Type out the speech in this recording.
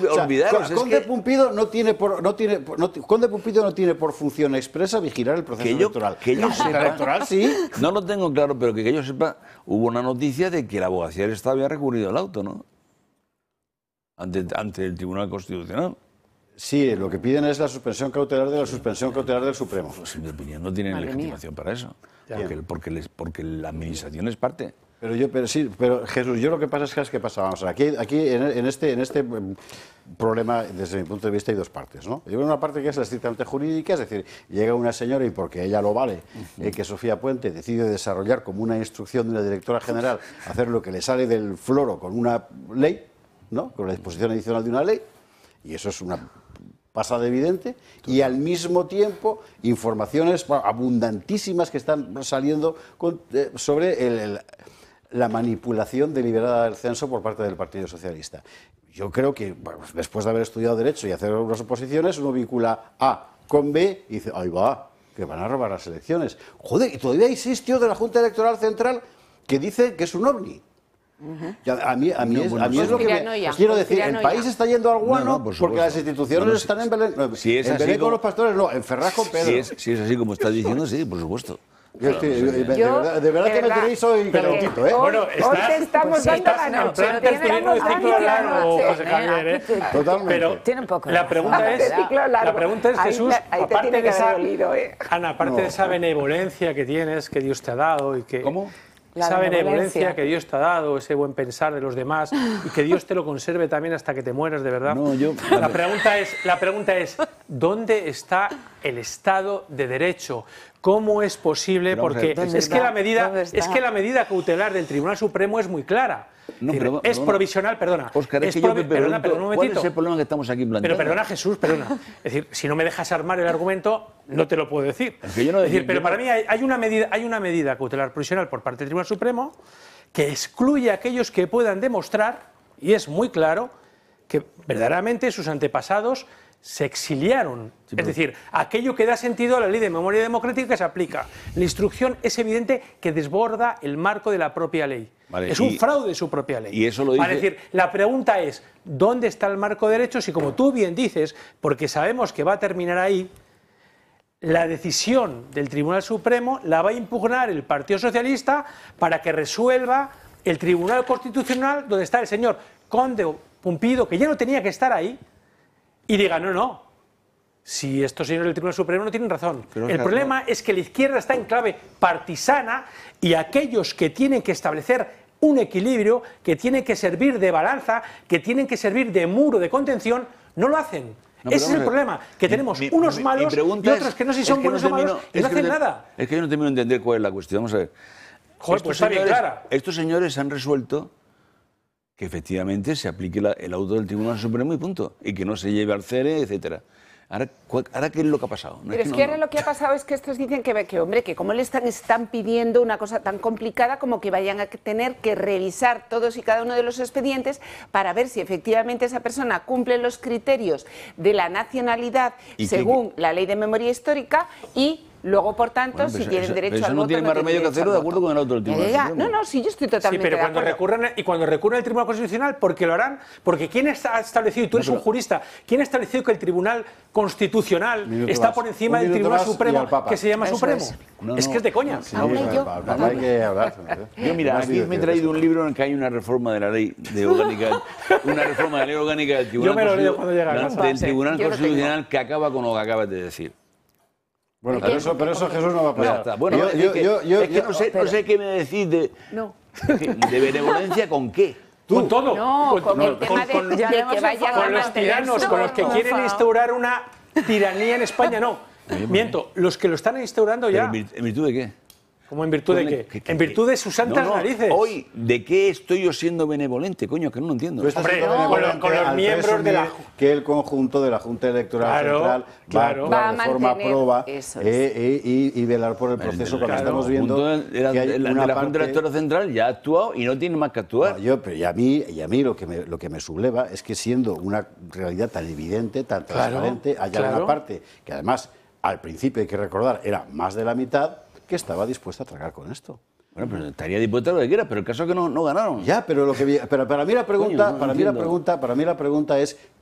olvidaros. Conde Pumpido no tiene por función expresa vigilar el proceso electoral. Que yo sepa, electoral sí. No lo tengo claro, pero que yo sepa, hubo una noticia de que la abogacía del Estado había recurrido al auto, ¿no? Ante el Tribunal Constitucional. Sí, lo que piden es la suspensión cautelar de la suspensión cautelar del Supremo. Pues en mi opinión no tienen legitimación para eso. Porque la administración es parte. Pero Jesús, yo lo que pasa es que vamos a ver, aquí en este problema, desde mi punto de vista, hay dos partes, ¿no? Hay una parte que es la estrictamente jurídica, es decir, llega una señora y porque ella lo vale, que Sofía Puente decide desarrollar como una instrucción de una directora general, hacer lo que le sale del floro con una ley, ¿no? Con la disposición adicional de una ley, y eso es una pasada evidente, y al mismo tiempo informaciones abundantísimas que están saliendo sobre la manipulación deliberada del censo por parte del Partido Socialista. Yo creo que, bueno, después de haber estudiado Derecho y hacer unas oposiciones, uno vincula A con B y dice, ahí va, que van a robar las elecciones. Joder, y todavía hay 6 tíos de la Junta Electoral Central que dicen que es un ovni. A mí es lo que quiero decir, el país está yendo al guano porque las instituciones están en Belén. Si es en así Belén con los pastores, no, en Ferraz con Pedro. Si es así como estás diciendo, sí, por supuesto. De verdad que me tenéis hoy calentito, ¿eh? Bueno, hoy te estamos dando la noche. El plan tertuliano de ciclo largo, José Javier, ¿eh? Totalmente. Pero tiene un poco la pregunta es, Jesús, aparte de esa, Ana, aparte de esa benevolencia que tienes, que Dios te ha dado y que... ¿Cómo? Esa benevolencia que Dios te ha dado, ese buen pensar de los demás y que Dios te lo conserve también hasta que te mueras, de verdad. La pregunta es, ¿dónde está el Estado de Derecho? ¿Cómo es posible? Porque es que la medida cautelar del Tribunal Supremo es muy clara. Es provisional, perdona. Óscar, es que yo me pregunto, un momentito. ¿cuál es el problema que estamos aquí planteando? Pero perdona, Jesús, perdona. Es decir, si no me dejas armar el argumento, no te lo puedo decir. Pero para mí hay una medida cautelar provisional por parte del Tribunal Supremo que excluye a aquellos que puedan demostrar, y es muy claro, que verdaderamente sus antepasados se exiliaron. Es decir, aquello que da sentido a la ley de memoria democrática que se aplica. La instrucción es evidente que desborda el marco de la propia ley. Vale, es un fraude de su propia ley. Y eso lo dice... Es decir, la pregunta es, ¿dónde está el marco de derechos? Y como tú bien dices, porque sabemos que va a terminar ahí, la decisión del Tribunal Supremo la va a impugnar el Partido Socialista para que resuelva el Tribunal Constitucional donde está el señor Conde Pumpido, que ya no tenía que estar ahí, y diga, no, si estos señores del Tribunal Supremo no tienen razón. El problema es que la izquierda está en clave partisana y aquellos que tienen que establecer un equilibrio, que tienen que servir de balanza, que tienen que servir de muro de contención, no lo hacen. Ese es el problema, que tenemos unos malos y otros que no sé si son buenos o malos y no hacen nada. Es que yo no termino de entender cuál es la cuestión. Vamos a ver. Joder, pues está bien clara. Estos señores han resuelto que efectivamente se aplique el auto del Tribunal Supremo y punto, y que no se lleve al CERE, etcétera. Ahora, ¿qué es lo que ha pasado? Pero es que ahora lo que ha pasado es que estos dicen que cómo le están pidiendo una cosa tan complicada como que vayan a tener que revisar todos y cada uno de los expedientes para ver si efectivamente esa persona cumple los criterios de la nacionalidad según la ley de memoria histórica y luego, por tanto, si tienen derecho al voto... no tiene más remedio que hacerlo de acuerdo con el auto del Tribunal Supremo. No, sí, yo estoy totalmente de acuerdo. Cuando recurran al Tribunal Constitucional, ¿por qué lo harán? Porque ¿quién ha establecido, y tú eres un jurista, quién ha establecido que el Tribunal Constitucional está por encima del Tribunal Supremo, que se llama Supremo? Es que es de coña. Hay que hablar. Yo, mira, aquí me he traído un libro en el que hay una reforma de la ley orgánica, una reforma de la ley orgánica del Tribunal Constitucional que acaba con lo que acabas de decir. Bueno, pero eso Jesús no va a pasar. Bueno, no sé qué me decís de benevolencia con qué. Con todo. No, con el tema de que vayan con los tiranos, con los que quieren instaurar una tiranía en España, no. Miento, los que lo están instaurando ya. ¿En virtud de qué? ¿Cómo en virtud de qué? En virtud de sus santas narices. Hoy, ¿de qué estoy yo siendo benevolente, coño? Que no lo entiendo. Hombre, con los miembros de la... Que el conjunto de la Junta Electoral Central va a forma proba y velar por el proceso cuando estamos viendo que hay la Junta Electoral Central ya ha actuado y no tiene más que actuar. Y a mí lo que me subleva es que siendo una realidad tan evidente, tan transparente, haya una parte que además al principio hay que recordar era más de la mitad que estaba dispuesta a tragar con esto. Bueno, pues estaría dispuesta a lo que quiera, pero el caso es que no ganaron. Ya, pero para mí la pregunta, es